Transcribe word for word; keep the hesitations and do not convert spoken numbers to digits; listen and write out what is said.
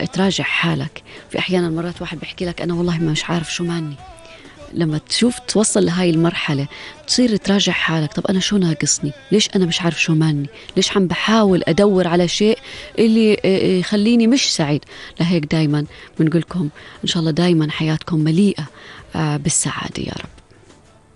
تراجع حالك. في أحيانا مرات واحد بيحكي لك أنا والله ما مش عارف شو ماني. لما تشوف توصل لهاي المرحلة تصير تراجع حالك، طب أنا شو ناقصني؟ ليش أنا مش عارف شو ماني؟ ليش عم بحاول أدور على شيء اللي يخليني مش سعيد؟ لهيك دايما بنقولكم إن شاء الله دايما حياتكم مليئة بالسعادة يا رب.